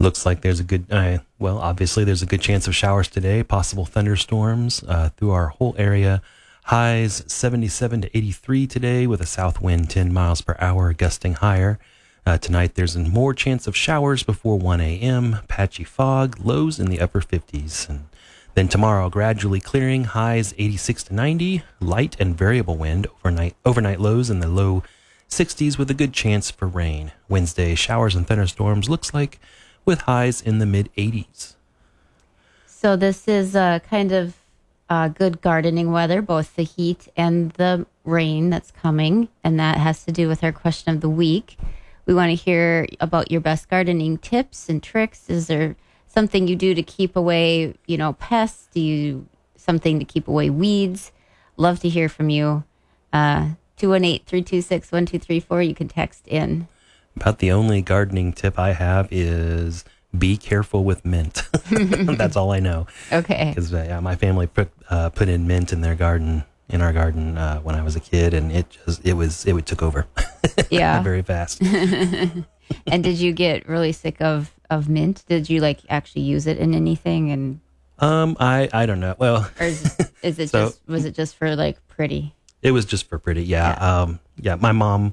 Looks like there's a good, obviously there's a good chance of showers today, possible thunderstorms through our whole area. Highs 77 to 83 today with a south wind 10 miles per hour, gusting higher. Tonight there's a more chance of showers before 1 a.m., patchy fog, lows in the upper 50s. And then tomorrow gradually clearing, highs 86 to 90, light and variable wind, overnight lows in the low 60s with a good chance for rain. Wednesday, showers and thunderstorms looks like with highs in the mid-80s. So this is kind of good gardening weather, both the heat and the rain that's coming, and that has to do with our question of the week. We want to hear about your best gardening tips and tricks. Is there something you do to keep away, pests? Do you something to keep away weeds? Love to hear from you. 218-326-1234. You can text in. About the only gardening tip I have is be careful with mint. That's all I know. Okay. Because my family put in mint in our garden when I was a kid, and it took over. Yeah. Very fast. And did you get really sick of mint? Did you actually use it in anything? And I don't know. Well, or is it was it just for pretty? It was just for pretty. Yeah. My mom.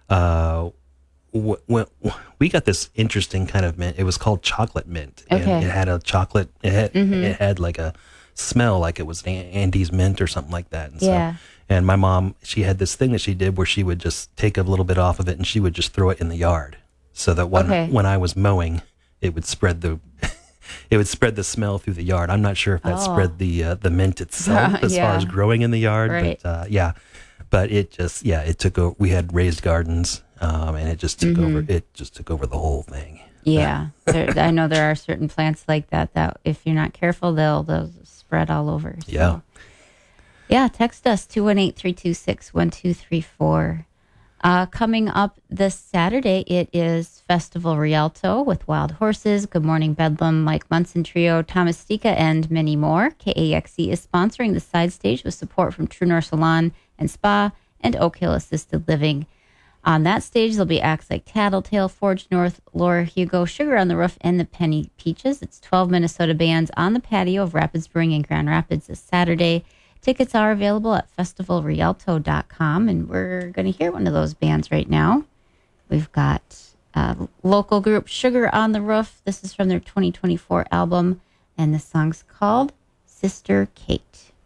We got this interesting kind of mint. It was called chocolate mint. Okay. And it had a chocolate. It had like a smell like it was Andes mint or something like that. And yeah. And my mom, she had this thing that she did where she would just take a little bit off of it and she would just throw it in the yard, so that when I was mowing, it would spread the smell through the yard. I'm not sure if that spread the mint itself as far as growing in the yard, right. But but it just it took over. We had raised gardens, and it just took over. It just took over the whole thing. Yeah, I know there are certain plants like that if you're not careful, they'll spread all over. So. Yeah. Yeah, text us 218-326-1234. Coming up this Saturday, it is Festival Rialto with Wild Horses, Good Morning Bedlam, Mike Munson Trio, Thomas Stika, and many more. KAXE is sponsoring the side stage with support from True North Salon and Spa and Oak Hill Assisted Living. On that stage, there'll be acts like Tattletale, Forge North, Laura Hugo, Sugar on the Roof, and the Penny Peaches. It's 12 Minnesota bands on the patio of Rapids Brewing in Grand Rapids this Saturday. Tickets are available at festivalrialto.com, and we're going to hear one of those bands right now. We've got local group Sugar on the Roof. This is from their 2024 album, and the song's called Sister Kate.